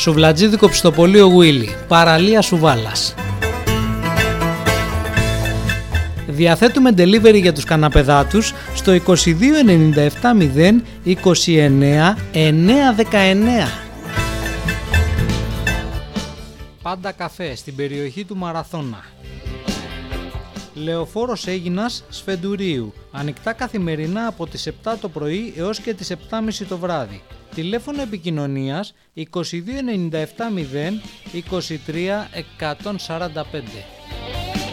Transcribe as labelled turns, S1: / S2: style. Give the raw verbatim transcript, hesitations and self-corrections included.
S1: Σουβλατζίδικο Πιστοπολείο Γουίλι, παραλία Σουβάλας. Διαθέτουμε delivery για τους καναπεδάτους στο είκοσι δύο ενενήντα επτά μηδέν είκοσι εννέα εννιακόσια δεκαεννέα. Πάντα καφέ στην περιοχή του Μαραθώνα. Λεωφόρος Αίγινας Σφεντουρίου. Ανοιχτά καθημερινά από τις επτά το πρωί έως και τις επτά και μισή το βράδυ. Τηλέφωνο επικοινωνίας είκοσι δύο ενενήντα επτά μηδέν είκοσι τρία εκατόν σαράντα πέντε.